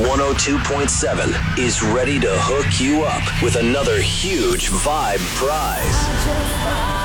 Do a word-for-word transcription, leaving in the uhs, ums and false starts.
one oh two point seven is ready to hook you up with another huge vibe prize.